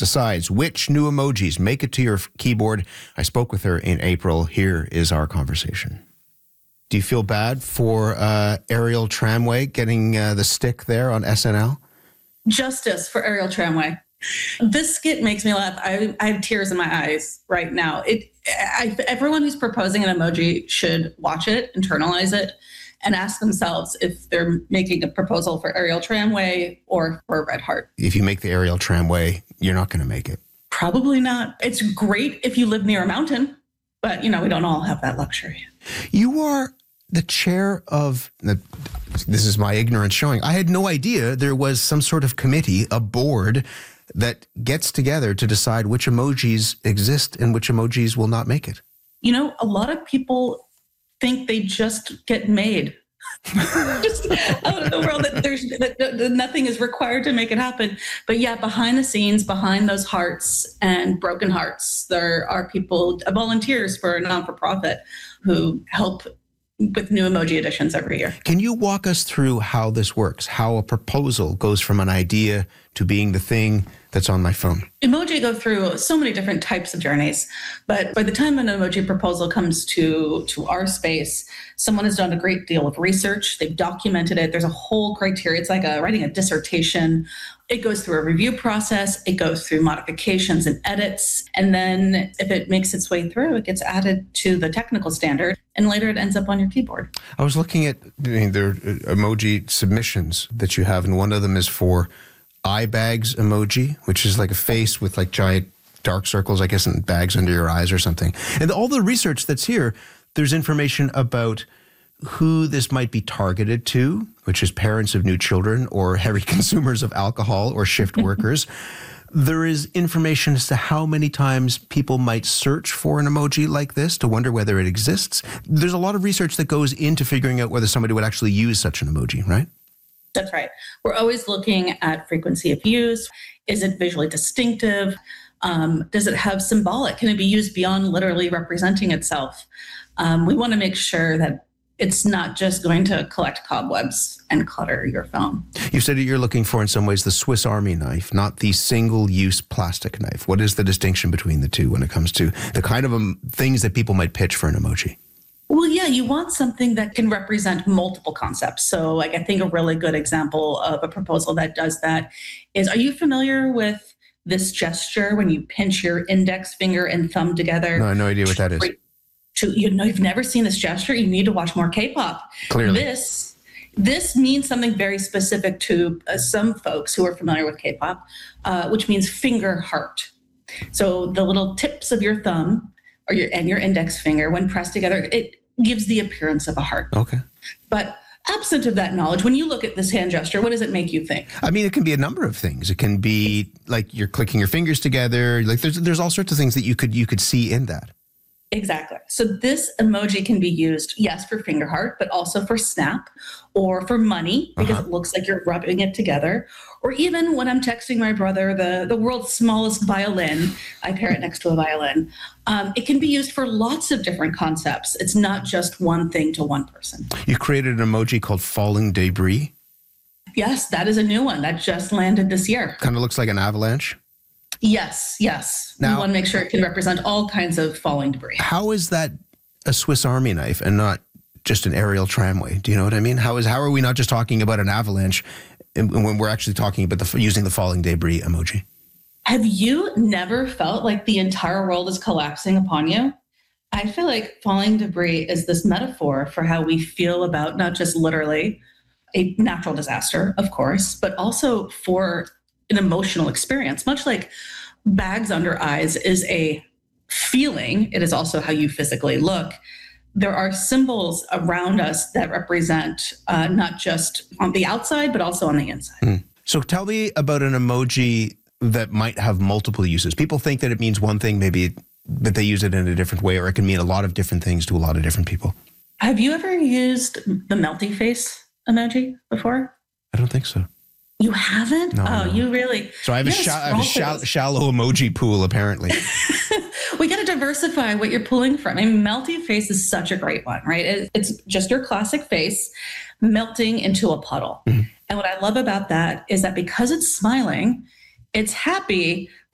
decides which new emojis make it to your keyboard. I spoke with her in April. Here is our conversation. Do you feel bad for Ariel Tramway getting the stick there on SNL? Justice for Ariel Tramway. This skit makes me laugh. I have tears in my eyes right now. Everyone who's proposing an emoji should watch it, internalize it, and ask themselves if they're making a proposal for Ariel Tramway or for a red heart. If you make the Ariel Tramway, you're not going to make it. Probably not. It's great if you live near a mountain, but, we don't all have that luxury. You are the chair of... This is my ignorance showing. I had no idea there was some sort of committee, a board, that gets together to decide which emojis exist and which emojis will not make it. A lot of people think they just get made. Just out of the world, that nothing is required to make it happen. But yeah, behind the scenes, behind those hearts and broken hearts, there are people, volunteers for a non-for-profit who help with new emoji editions every year. Can you walk us through how this works, how a proposal goes from an idea to being the thing that's on my phone? Emoji go through so many different types of journeys, but by the time an emoji proposal comes to our space, someone has done a great deal of research. They've documented it. There's a whole criteria. It's like writing a dissertation. It goes through a review process. It goes through modifications and edits. And then if it makes its way through, it gets added to the technical standard. And later it ends up on your keyboard. I was looking at their emoji submissions that you have, and one of them is for eye bags emoji, which is like a face with like giant dark circles, I guess, and bags under your eyes or something. And all the research that's here, there's information about who this might be targeted to, which is parents of new children or heavy consumers of alcohol or shift workers. There is information as to how many times people might search for an emoji like this to wonder whether it exists. There's a lot of research that goes into figuring out whether somebody would actually use such an emoji, right? That's right. We're always looking at frequency of use. Is it visually distinctive? Does it have symbolic? Can it be used beyond literally representing itself? We want to make sure that it's not just going to collect cobwebs and clutter your phone. You said that you're looking for, in some ways, the Swiss Army knife, not the single-use plastic knife. What is the distinction between the two when it comes to the kind of things that people might pitch for an emoji? Well, yeah, you want something that can represent multiple concepts. So I think a really good example of a proposal that does that is, are you familiar with this gesture when you pinch your index finger and thumb together? No, I have no idea what that is. You've never seen this gesture? You need to watch more K-pop. Clearly. This means something very specific to some folks who are familiar with K-pop, which means finger heart. So the little tips of your thumb and your index finger, when pressed together, it gives the appearance of a heart. Okay. But absent of that knowledge, when you look at this hand gesture, what does it make you think? I mean, it can be a number of things. It can be like you're clicking your fingers together. Like there's all sorts of things that you could see in that. Exactly. So this emoji can be used, yes, for finger heart, but also for snap or for money, because it looks like you're rubbing it together. Or even when I'm texting my brother, the world's smallest violin, I pair it next to a violin. It can be used for lots of different concepts. It's not just one thing to one person. You created an emoji called falling debris. Yes, that is a new one that just landed this year. Kind of looks like an avalanche. Yes. Now, we want to make sure it can represent all kinds of falling debris. How is that a Swiss Army knife and not just an Ariel Tramway? Do you know what I mean? How are we not just talking about an avalanche when we're actually talking about using the falling debris emoji? Have you never felt like the entire world is collapsing upon you? I feel like falling debris is this metaphor for how we feel about not just literally a natural disaster, of course, but also for an emotional experience. Much like bags under eyes is a feeling, it is also how you physically look. There are symbols around us that represent not just on the outside, but also on the inside. So tell me about an emoji that might have multiple uses. People think that it means one thing, maybe, but they use it in a different way, or it can mean a lot of different things to a lot of different people. Have you ever used the melty face emoji before? I don't think so. You haven't? No. You really... So I have a shallow emoji pool, apparently. We got to diversify what you're pulling from. I mean, melty face is such a great one, right? It's just your classic face melting into a puddle. Mm-hmm. And what I love about that is that because it's smiling, it's happy,